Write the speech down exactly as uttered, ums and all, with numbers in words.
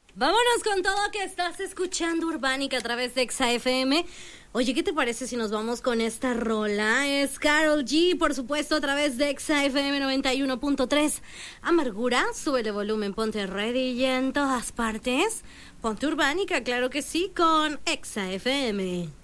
Vámonos con todo que estás escuchando Urbánica a través de Exa F M. Oye, ¿qué te parece si nos vamos con esta rola? Es Karol G, por supuesto, a través de Exa F M noventa y uno punto tres. Amargura, súbele volumen, ponte ready y en todas partes. Ponte Urbánica, claro que sí, con Exa F M.